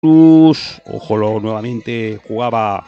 Cruz, ojo, nuevamente jugaba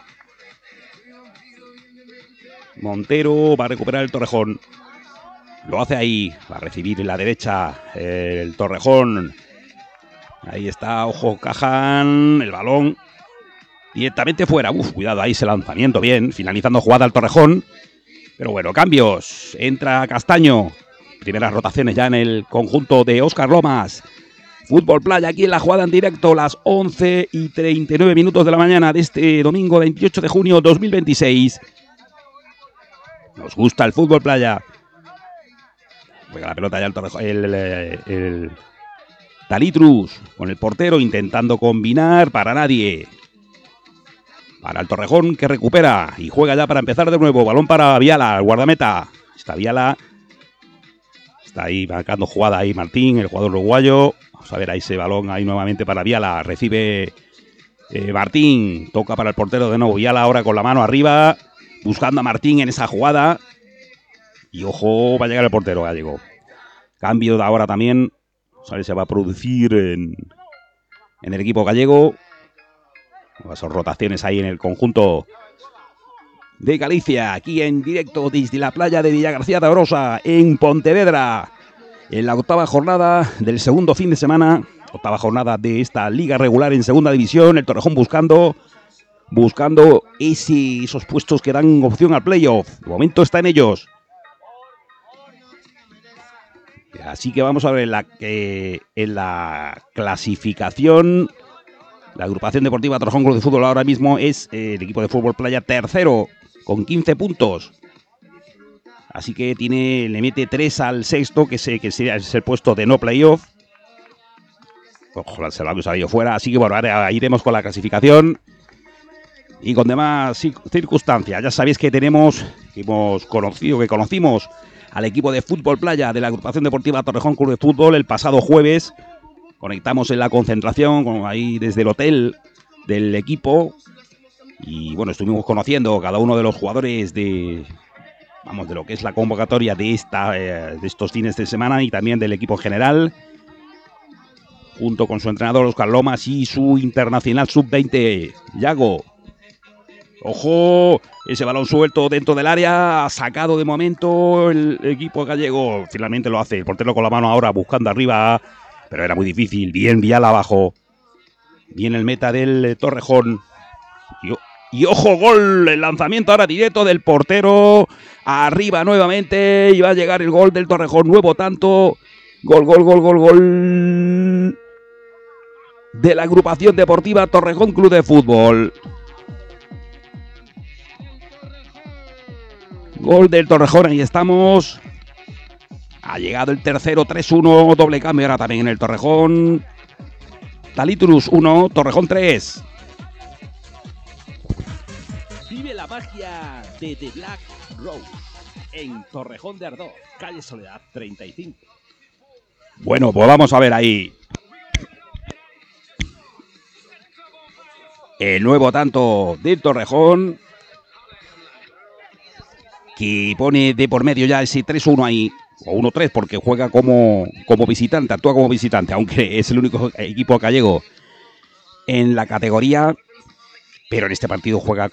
Montero, va a recuperar el Torrejón. Lo hace ahí, va a recibir en la derecha el Torrejón. Ahí está, ojo, Cajan, el balón directamente fuera. Cuidado ahí ese lanzamiento, bien, finalizando jugada al Torrejón. Pero bueno, cambios, entra Castaño. Primeras rotaciones ya en el conjunto de Óscar Lomas. Fútbol Playa aquí en la jugada en directo, las 11:39 de la mañana de este domingo 28 de junio 2026. Nos gusta el Fútbol Playa. Juega la pelota ya el Talitrus con el portero intentando combinar para nadie. Para el Torrejón que recupera y juega ya para empezar de nuevo. Balón para Viala, el guardameta. Está Viala. Está ahí marcando jugada ahí Martín, el jugador uruguayo. Vamos a ver ahí ese balón ahí nuevamente para Viala. Recibe Martín. Toca para el portero de nuevo. Viala ahora con la mano arriba. Buscando a Martín en esa jugada. Y ojo, va a llegar el portero gallego. Cambio de ahora también. Vamos a ver si se va a producir en el equipo gallego. Son rotaciones ahí en el conjunto de Galicia. Aquí en directo desde la playa de Villagarcía de Arosa, en Pontevedra. En la octava jornada del segundo fin de semana. Octava jornada de esta liga regular en segunda división. El Torrejón buscando esos puestos que dan opción al playoff. De momento está en ellos. Así que vamos a ver en la clasificación. La agrupación deportiva Torrejón Club de Fútbol ahora mismo es el equipo de Fútbol Playa tercero con 15 puntos. Así que le mete 3 al sexto, que sería el puesto de no playoff. Ojalá se lo ha salido fuera. Así que bueno, ahora iremos con la clasificación y con demás circunstancias. Ya sabéis que conocimos al equipo de Fútbol Playa de la agrupación deportiva Torrejón Club de Fútbol el pasado jueves. Conectamos en la concentración ahí desde el hotel del equipo y bueno, estuvimos conociendo cada uno de los jugadores de lo que es la convocatoria de estos fines de semana y también del equipo general, junto con su entrenador Óscar Lomas y su internacional sub-20, Yago. Ojo, ese balón suelto dentro del área, sacado de momento el equipo gallego. Finalmente lo hace el portero con la mano ahora buscando arriba, pero era muy difícil. Bien Viala abajo. Bien el meta del Torrejón. Y ojo, gol. El lanzamiento ahora directo del portero. Arriba nuevamente. Y va a llegar el gol del Torrejón. Nuevo tanto. Gol. De la agrupación deportiva Torrejón Club de Fútbol. Gol del Torrejón. Ahí estamos. Ha llegado el tercero, 3-1, doble cambio ahora también en el Torrejón. Talitrus 1, Torrejón 3. Vive la magia de The Black Rose en Torrejón de Ardoz, calle Soledad 35. Bueno, pues vamos a ver ahí. El nuevo tanto del Torrejón, que pone de por medio ya ese 3-1 ahí. O 1-3 porque juega como visitante, actúa como visitante, aunque es el único equipo gallego en la categoría, pero en este partido juega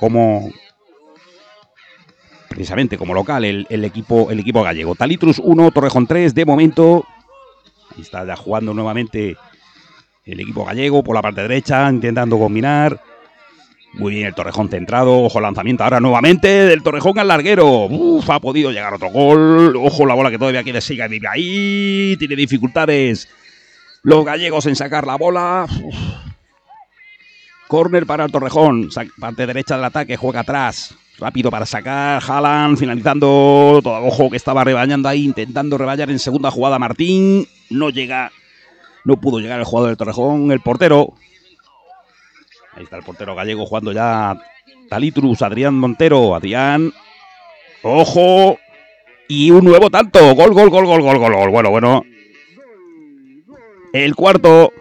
precisamente como local el equipo gallego. Talitrus 1, Torrejón 3 de momento. Ahí está ya jugando nuevamente el equipo gallego por la parte derecha, intentando combinar. Muy bien el Torrejón centrado, ojo lanzamiento ahora nuevamente del Torrejón al larguero. Ha podido llegar otro gol. Ojo la bola que todavía quiere seguir vive ahí. Tiene dificultades los gallegos en sacar la bola. Córner para el Torrejón. Parte derecha del ataque, juega atrás. Rápido para sacar. Haaland finalizando. Todo ojo que estaba rebañando ahí, intentando rebañar en segunda jugada Martín. No llega. No pudo llegar el jugador del Torrejón. El portero. Ahí está el portero gallego jugando ya. Talitrus, Adrián Montero. Adrián. ¡Ojo! Y un nuevo tanto. Gol. Bueno. El cuarto.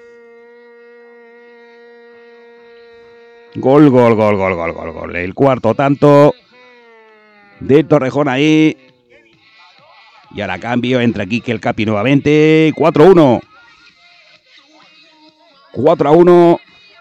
Gol. El cuarto tanto de Torrejón ahí. Y ahora cambio. Entra Quique el Capi nuevamente. 4-1. 4-1.